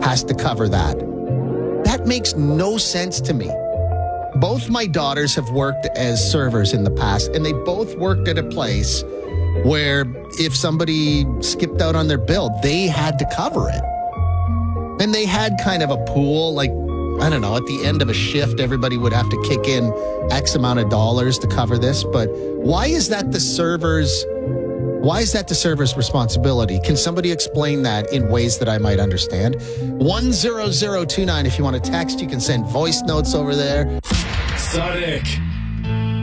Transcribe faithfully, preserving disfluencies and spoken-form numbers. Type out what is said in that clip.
has to cover that. That makes no sense to me. Both my daughters have worked as servers in the past, and they both worked at a place where if somebody skipped out on their bill, they had to cover it. And they had kind of a pool, like, I don't know, at the end of a shift, everybody would have to kick in X amount of dollars to cover this. But why is that the server's, why is that the server's responsibility? Can somebody explain that in ways that I might understand? one zero zero two nine, if you want to text, you can send voice notes over there. Sonic